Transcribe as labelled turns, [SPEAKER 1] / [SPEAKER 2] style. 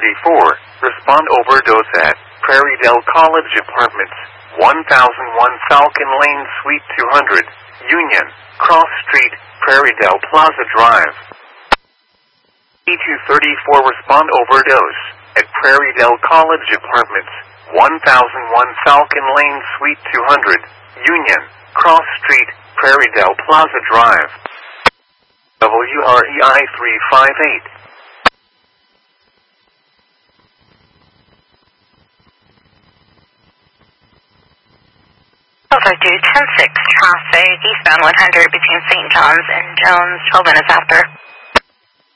[SPEAKER 1] 34, respond overdose at Prairie Dell College Apartments, 1001 Falcon Lane, Suite 200, Union, Cross Street, Prairie Dell Plaza Drive. E234, respond overdose at Prairie Dell College Apartments, 1001 Falcon Lane, Suite 200, Union, Cross Street, Prairie Dell Plaza Drive. WREI 358.
[SPEAKER 2] Over to 106 traffic, eastbound 100 between St. John's and Jones, 12 minutes after.